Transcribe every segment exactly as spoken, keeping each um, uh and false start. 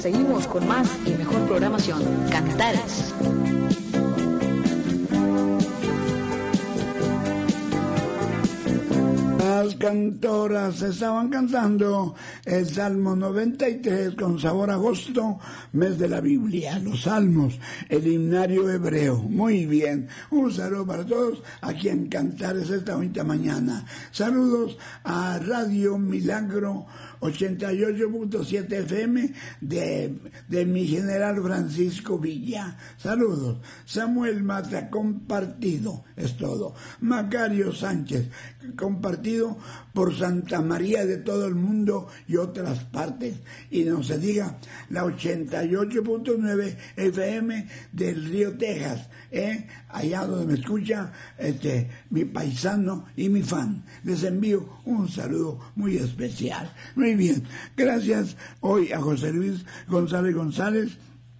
Seguimos con más y mejor programación. Cantares. Las cantoras estaban cantando el Salmo noventa y tres con sabor a agosto, mes de la Biblia, los Salmos, el himnario hebreo. Muy bien, un saludo para todos aquí en Cantares esta bonita mañana. Saludos a Radio Milagro ochenta y ocho punto siete F M de, de mi general Francisco Villa. Saludos. Samuel Mata, compartido, es todo. Macario Sánchez, compartido por Santa María de todo el mundo y otras partes. Y no se diga, la ochenta y ocho punto nueve F M del Río Texas, ¿eh? Allá donde me escucha este, mi paisano y mi fan. Les envío un saludo muy especial. Muy bien, gracias hoy a José Luis González González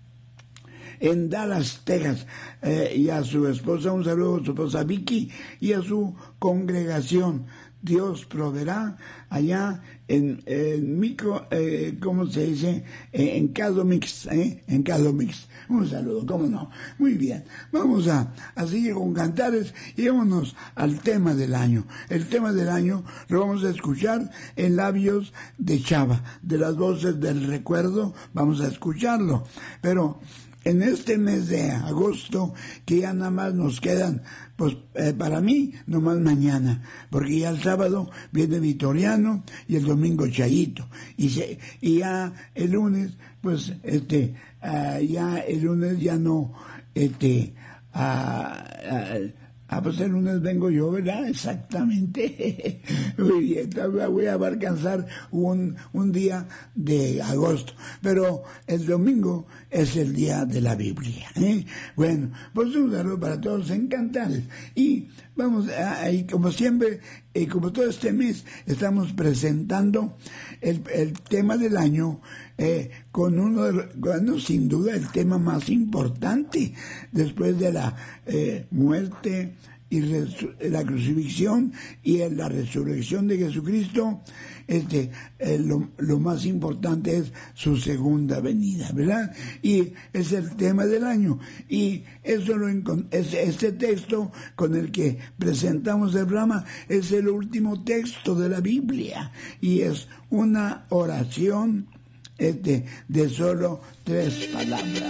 en Dallas, Texas, eh, y a su esposa, un saludo a su esposa Vicky y a su congregación. Dios proveerá allá en, en micro, eh, ¿cómo se dice? Eh, en Cadomix, ¿eh? En Cadomix. Un saludo, ¿cómo no? Muy bien. Vamos a, a seguir con Cantares y vámonos al tema del año. El tema del año lo vamos a escuchar en labios de Chava, de las voces del recuerdo, vamos a escucharlo. Pero en este mes de agosto, que ya nada más nos quedan, pues eh, para mí, nomás mañana, porque ya el sábado viene Vitoriano y el domingo Chayito, y, se, y ya el lunes, pues este, uh, ya el lunes ya no, este, uh, uh, Ah, pues el lunes vengo yo, ¿verdad? Exactamente. Muy bien, voy a alcanzar un, un día de agosto. Pero el domingo es el día de la Biblia, ¿eh? Bueno, pues un saludo para todos en Cantares. Y vamos, ahí como siempre, y como todo este mes, estamos presentando el, el tema del año, eh, con uno, de, bueno, sin duda el tema más importante después de la eh, muerte y resu- la crucifixión y la resurrección de Jesucristo. Este, eh, lo, lo más importante es su segunda venida, ¿verdad? Y es el tema del año. Y eso lo es, este texto con el que presentamos el programa es el último texto de la Biblia y es una oración este, de solo tres palabras.